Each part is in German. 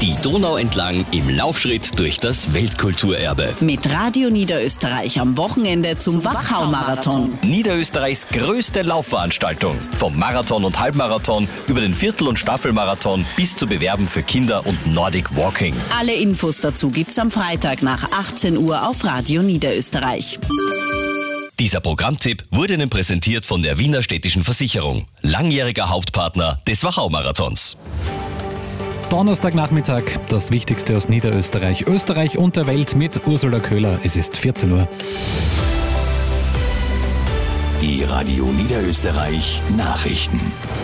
Die Donau entlang im Laufschritt durch das Weltkulturerbe. Mit Radio Niederösterreich am Wochenende zum Wachau-Marathon. Niederösterreichs größte Laufveranstaltung. Vom Marathon und Halbmarathon über den Viertel- und Staffelmarathon bis zu Bewerben für Kinder und Nordic Walking. Alle Infos dazu gibt's am Freitag nach 18 Uhr auf Radio Niederösterreich. Dieser Programmtipp wurde Ihnen präsentiert von der Wiener Städtischen Versicherung, langjähriger Hauptpartner des Wachau-Marathons. Donnerstagnachmittag, das Wichtigste aus Niederösterreich, Österreich und der Welt mit Ursula Köhler. Es ist 14 Uhr. Die Radio Niederösterreich Nachrichten.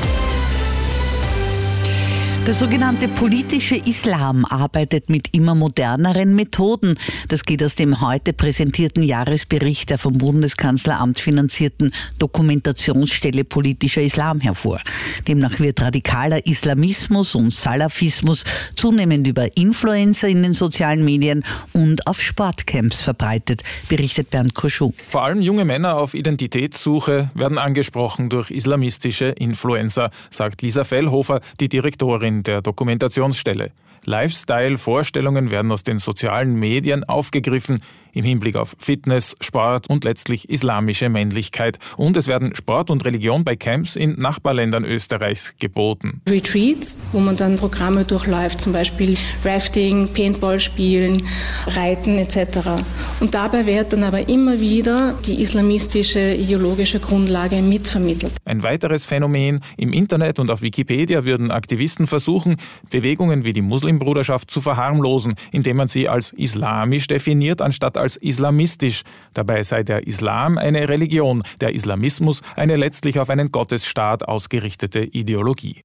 Der sogenannte politische Islam arbeitet mit immer moderneren Methoden. Das geht aus dem heute präsentierten Jahresbericht der vom Bundeskanzleramt finanzierten Dokumentationsstelle Politischer Islam hervor. Demnach wird radikaler Islamismus und Salafismus zunehmend über Influencer in den sozialen Medien und auf Sportcamps verbreitet, berichtet Bernd Kurschuh. Vor allem junge Männer auf Identitätssuche werden angesprochen durch islamistische Influencer, sagt Lisa Fellhofer, die Direktorin der Dokumentationsstelle. Lifestyle-Vorstellungen werden aus den sozialen Medien aufgegriffen im Hinblick auf Fitness, Sport und letztlich islamische Männlichkeit. Und es werden Sport und Religion bei Camps in Nachbarländern Österreichs geboten. Retreats, wo man dann Programme durchläuft, zum Beispiel Rafting, Paintball spielen, Reiten etc. Und dabei wird dann aber immer wieder die islamistische ideologische Grundlage mitvermittelt. Ein weiteres Phänomen: Im Internet und auf Wikipedia würden Aktivisten versuchen, Bewegungen wie die Muslimbruderschaft zu verharmlosen, indem man sie als islamisch definiert, anstatt als islamistisch. Dabei sei der Islam eine Religion, der Islamismus eine letztlich auf einen Gottesstaat ausgerichtete Ideologie.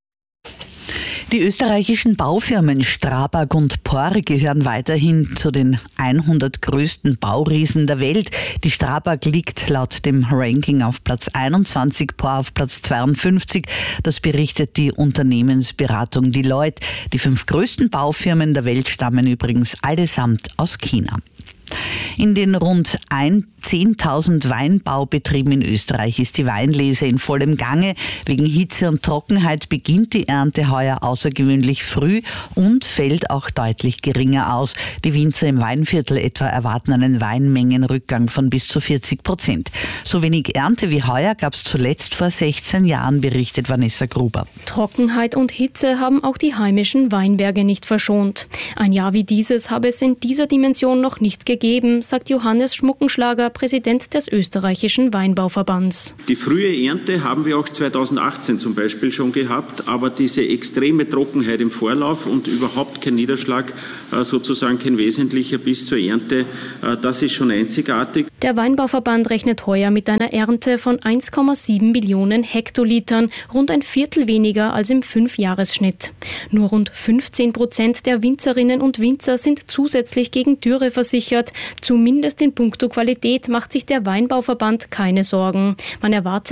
Die österreichischen Baufirmen Strabag und POR gehören weiterhin zu den 100 größten Bauriesen der Welt. Die Strabag liegt laut dem Ranking auf Platz 21, POR auf Platz 52. Das berichtet die Unternehmensberatung Deloitte. Die 5 größten Baufirmen der Welt stammen übrigens allesamt aus China. In den rund 10.000 Weinbaubetrieben in Österreich ist die Weinlese in vollem Gange. Wegen Hitze und Trockenheit beginnt die Ernte heuer außergewöhnlich früh und fällt auch deutlich geringer aus. Die Winzer im Weinviertel etwa erwarten einen Weinmengenrückgang von bis zu 40%. So wenig Ernte wie heuer gab es zuletzt vor 16 Jahren, berichtet Vanessa Gruber. Trockenheit und Hitze haben auch die heimischen Weinberge nicht verschont. Ein Jahr wie dieses habe es in dieser Dimension noch nicht gegeben, sagt Johannes Schmuckenschlager, Präsident des österreichischen Weinbauverbands. Die frühe Ernte haben wir auch 2018 zum Beispiel schon gehabt, aber diese extreme Trockenheit im Vorlauf und überhaupt kein Niederschlag, sozusagen kein wesentlicher bis zur Ernte, das ist schon einzigartig. Der Weinbauverband rechnet heuer mit einer Ernte von 1,7 Millionen Hektolitern, rund ein Viertel weniger als im 5-Jahresschnitt. Nur rund 15% der Winzerinnen und Winzer sind zusätzlich gegen Dürre versichert. Zumindest in puncto Qualität macht sich der Weinbauverband keine Sorgen. Man erwartet